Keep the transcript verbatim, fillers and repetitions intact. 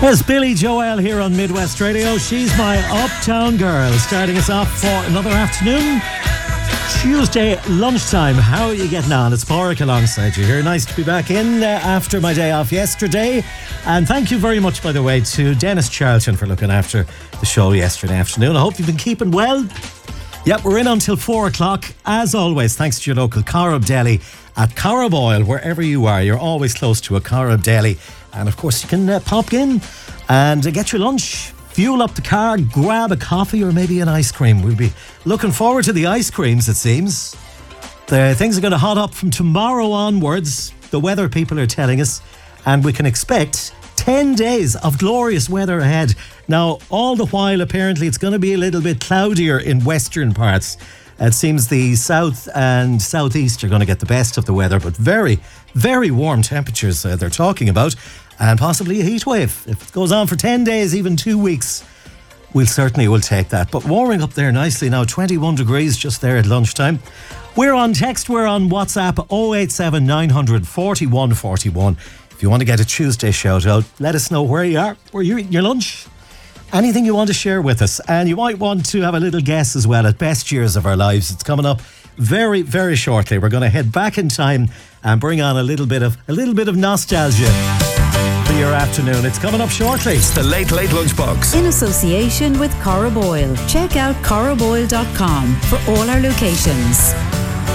There's Billy Joel here on Midwest Radio. She's my uptown girl, starting us off for another afternoon. Tuesday lunchtime. How are you getting on? It's Porrick alongside you here. Nice to be back in uh, after my day off yesterday. And thank you very much, by the way, to Dennis Charlton for looking after the show yesterday afternoon. I hope you've been keeping well. Yep, we're in until four o'clock. As always, thanks to your local Corrib Deli at Corrib Oil. Wherever you are, you're always close to a Corrib Deli. And of course, you can uh, pop in and uh, get your lunch, fuel up the car, grab a coffee or maybe an ice cream. We'll be looking forward to the ice creams, it seems. The things are going to hot up from tomorrow onwards. The weather people are telling us. And we can expect ten days of glorious weather ahead. Now, all the while, apparently, it's going to be a little bit cloudier in western parts. It seems the south and southeast are going to get the best of the weather, but very, very warm temperatures uh, they're talking about, and possibly a heat wave. If it goes on for ten days, even two weeks, we'll certainly will take that. But warming up there nicely now, twenty-one degrees just there at lunchtime. We're on text, we're on WhatsApp, oh eight seven nine hundred forty-one forty-one. If you want to get a Tuesday shout out, let us know where you are, where you're eating your lunch. Anything you want to share with us. And you might want to have a little guess as well at best years of our lives. It's coming up very, very shortly. We're going to head back in time and bring on a little bit of a little bit of nostalgia for your afternoon. It's coming up shortly. It's the Late Late Lunchbox. In association with Corrib Oil. Check out corrib oil dot com for all our locations.